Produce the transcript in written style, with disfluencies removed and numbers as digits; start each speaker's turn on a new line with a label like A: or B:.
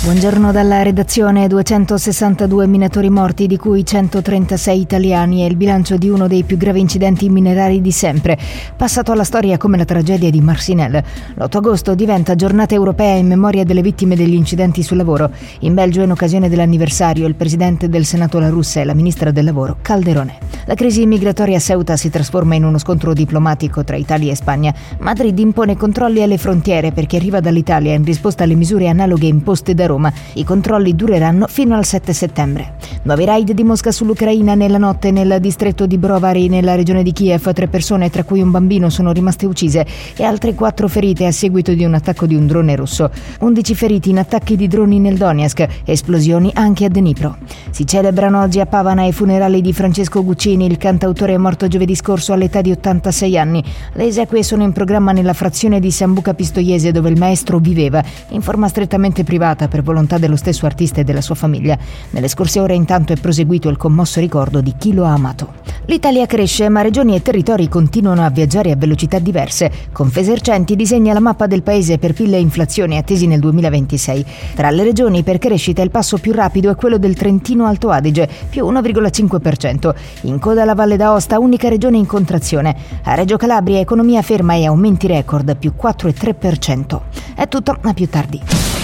A: Buongiorno dalla redazione. 262 minatori morti, di cui 136 italiani, è il bilancio di uno dei più gravi incidenti minerari di sempre, passato alla storia come la tragedia di Marcinelle. L'8 agosto diventa giornata europea in memoria delle vittime degli incidenti sul lavoro. In Belgio, in occasione dell'anniversario, il presidente del Senato La Russa e la ministra del lavoro Calderone. La crisi migratoria a Ceuta si trasforma in uno scontro diplomatico tra Italia e Spagna. Madrid impone controlli alle frontiere per chi arriva dall'Italia in risposta alle misure analoghe imposte da Roma. I controlli dureranno fino al 7 settembre. Nuovi raid di Mosca sull'Ucraina nella notte. Nel distretto di Brovary, nella regione di Kiev, 3 persone, tra cui un bambino, sono rimaste uccise e altre 4 ferite a seguito di un attacco di un drone russo. 11 feriti in attacchi di droni nel Donetsk, esplosioni anche a Dnipro. Si celebrano oggi a Pavana i funerali di Francesco Guccini, il cantautore morto giovedì scorso all'età di 86 anni. Le esequie sono in programma nella frazione di Sambuca Pistoiese, dove il maestro viveva, in forma strettamente privata per volontà dello stesso artista e della sua famiglia. Nelle scorse ore intanto è proseguito il commosso ricordo di chi lo ha amato. L'Italia cresce, ma regioni e territori continuano a viaggiare a velocità diverse. Confesercenti disegna la mappa del paese per PIL e inflazione attesi nel 2026. Tra le regioni per crescita il passo più rapido è quello del Trentino Alto Adige, più 1,5%. In coda la Valle d'Aosta, unica regione in contrazione. A Reggio Calabria economia ferma e aumenti record, più 4,3%. È tutto, a più tardi.